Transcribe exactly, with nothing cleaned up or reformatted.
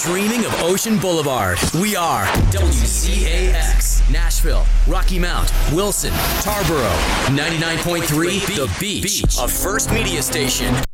dreaming of Ocean Boulevard. We are W C A X, Nashville, Rocky Mount, Wilson, Tarboro, ninety-nine point three, The Beach, a First Media Station.